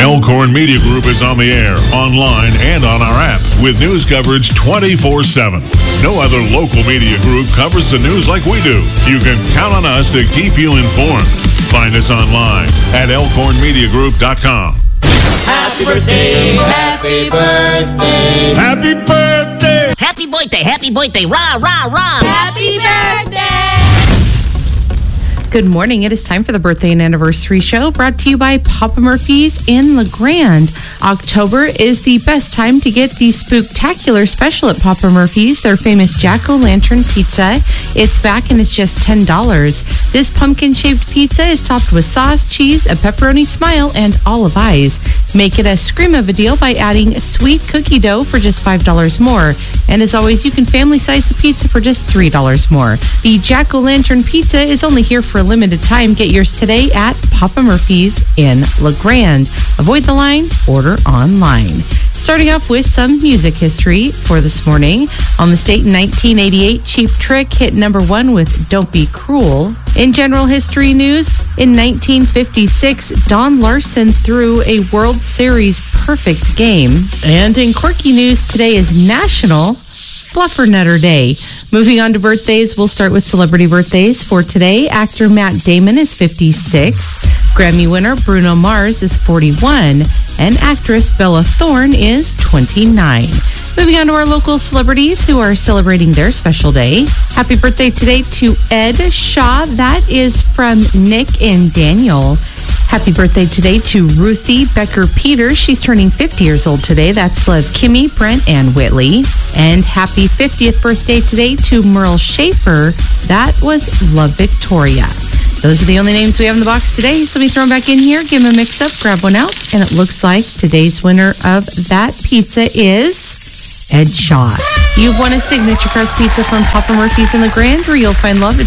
Elkhorn Media Group is on the air, online, and on our app with news coverage 24/7. No other local media group covers the news like we do. You can count on us to keep you informed. Find us online at elkhornmediagroup.com. Happy birthday, happy birthday, happy birthday, happy birthday, happy birthday, rah, rah, rah. Happy birthday. Good morning. It is time for the birthday and anniversary show brought to you by Papa Murphy's in LeGrand. October is the best time to get the spooktacular special at Papa Murphy's, their famous jack-o'-lantern pizza. It's back and it's just $10. This pumpkin-shaped pizza is topped with sauce, cheese, a pepperoni smile, and olive eyes. Make it a scream of a deal by adding sweet cookie dough for just $5 more. And as always, you can family size the pizza for just $3 more. The jack-o'-lantern pizza is only here for a limited time. Get yours today at Papa Murphy's in LeGrand. Avoid the line, order online. Starting off with some music history for this morning. On this date in 1988, Cheap Trick hit number 1 with Don't Be Cruel. In general history news, in 1956, Don Larson threw a World Series perfect game. And in quirky news, today is National Fluffernutter Day. Moving on to birthdays, we'll start with celebrity birthdays. For today, actor Matt Damon is 56. Grammy winner Bruno Mars is 41. And actress Bella Thorne is 29. Moving on to our local celebrities who are celebrating their special day. Happy birthday today to Ed Shaw. That is from Nick and Daniel. Happy birthday today to Ruthie Becker Peters. She's turning 50 years old today. That's love Kimmy, Brent, and Whitley. And happy 50th birthday today to Merle Schaefer. That was love Victoria. Those are the only names we have in the box today. So let me throw them back in here, give them a mix up, grab one out. And it looks like today's winner of that pizza is Ed Shaw. You've won a signature crust pizza from Papa Murphy's in LeGrand, where you'll find love at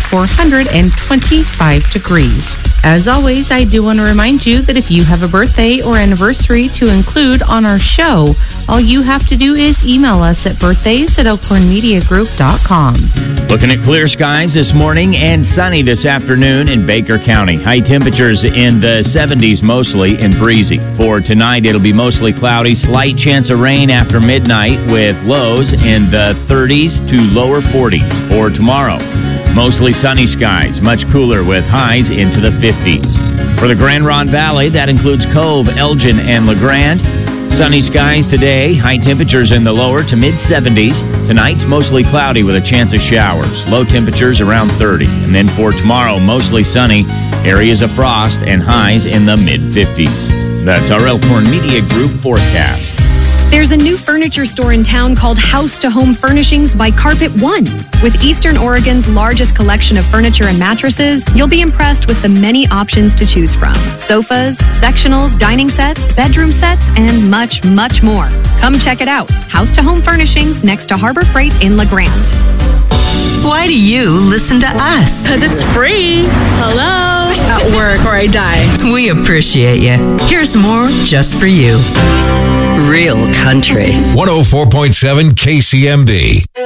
425 degrees. As always, I do want to remind you that if you have a birthday or anniversary to include on our show, all you have to do is email us at birthdays@elkhornmediagroup.com. Looking at clear skies this morning and sunny this afternoon in Baker County. High temperatures in the 70s mostly and breezy. For tonight, it'll be mostly cloudy. Slight chance of rain after midnight with lows in the 30s to lower 40s. For tomorrow, mostly sunny skies, much cooler with highs into the 50s. For the Grand Ronde Valley, that includes Cove, Elgin, and LeGrand. Sunny skies today, high temperatures in the lower to mid-70s. Tonight, mostly cloudy with a chance of showers. Low temperatures around 30. And then for tomorrow, mostly sunny, areas of frost and highs in the mid-50s. That's our Elkhorn Media Group forecast. There's a new furniture store in town called House to Home Furnishings by Carpet One. With Eastern Oregon's largest collection of furniture and mattresses, you'll be impressed with the many options to choose from. Sofas, sectionals, dining sets, bedroom sets, and much, much more. Come check it out. House to Home Furnishings next to Harbor Freight in LeGrand. Why do you listen to us? Because it's free. Hello? At work or I die. We appreciate you. Here's more just for you. Real country. 104.7 KCMD.